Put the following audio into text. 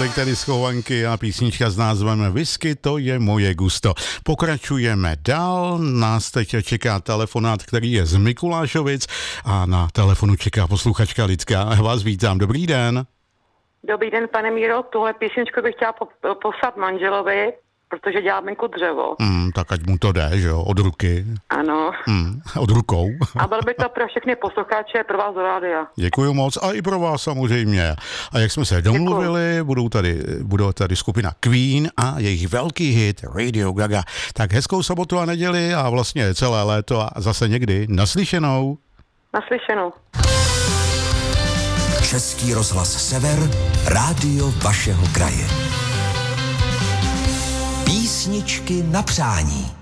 Tolik tady schovanky a písnička s názvem Whisky, to je moje gusto. Pokračujeme dál, nás teď čeká telefonát, který je z Mikulášovic a na telefonu čeká posluchačka Lidka. Já vás vítám, dobrý den. Dobrý den, pane Míro, tuhle písničku bych chtěla poslat manželovi, protože dělá venku dřevo. Tak ať mu to jde, že jo, od ruky. Ano. Od rukou. A byl by to pro všechny posluchače, pro vás do rádia. Děkuju moc a i pro vás samozřejmě. A jak jsme se domluvili, budou tady skupina Queen a jejich velký hit Radio Gaga. Tak hezkou sobotu a neděli a vlastně celé léto a zase někdy naslyšenou. Naslyšenou. Český rozhlas Sever, rádio vašeho kraje. Písničky na přání.